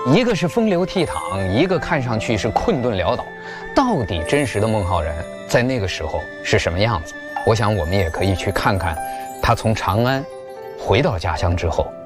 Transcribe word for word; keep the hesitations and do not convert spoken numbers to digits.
一个是风流倜傥，一个看上去是困顿潦倒。到底真实的孟浩然在那个时候是什么样子？我想我们也可以去看看他从长安回到家乡之后